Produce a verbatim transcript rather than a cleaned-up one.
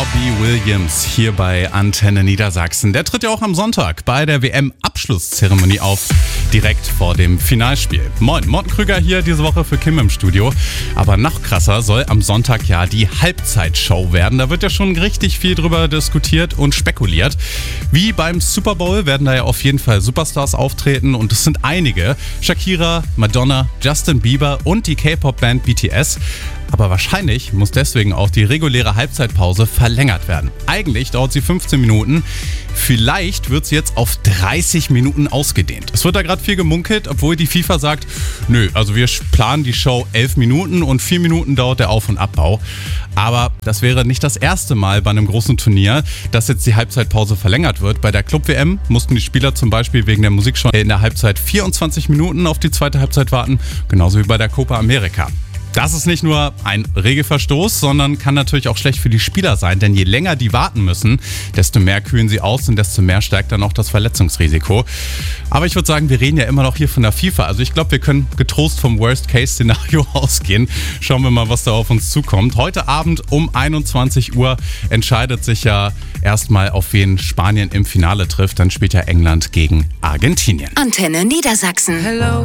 Robbie Williams hier bei Antenne Niedersachsen. Der tritt ja auch am Sonntag bei der W M-Abschlusszeremonie auf, direkt vor dem Finalspiel. Moin, Morten Krüger hier diese Woche für Kim im Studio. Aber noch krasser soll am Sonntag ja die Halbzeitshow werden. Da wird ja schon richtig viel drüber diskutiert und spekuliert. Wie beim Super Bowl werden da ja auf jeden Fall Superstars auftreten und es sind einige. Shakira, Madonna, Justin Bieber und die K-Pop-Band B T S. Aber wahrscheinlich muss deswegen auch die reguläre Halbzeitpause verlängert werden. Eigentlich dauert sie fünfzehn Minuten. Vielleicht wird sie jetzt auf dreißig Minuten ausgedehnt. Es wird da gerade viel gemunkelt, obwohl die FIFA sagt, nö, also wir planen die Show elf Minuten und vier Minuten dauert der Auf- und Abbau. Aber das wäre nicht das erste Mal bei einem großen Turnier, dass jetzt die Halbzeitpause verlängert wird. Bei der Club-W M mussten die Spieler zum Beispiel wegen der Musikshow in der Halbzeit vierundzwanzig Minuten auf die zweite Halbzeit warten, genauso wie bei der Copa America. Das ist nicht nur ein Regelverstoß, sondern kann natürlich auch schlecht für die Spieler sein, denn je länger die warten müssen, desto mehr kühlen sie aus und desto mehr steigt dann auch das Verletzungsrisiko. Aber ich würde sagen, wir reden ja immer noch hier von der FIFA, also ich glaube, wir können getrost vom Worst-Case-Szenario ausgehen. Schauen wir mal, was da auf uns zukommt. Heute Abend um einundzwanzig Uhr entscheidet sich ja erstmal, auf wen Spanien im Finale trifft. Dann spielt ja England gegen Argentinien. Antenne Niedersachsen. Hello.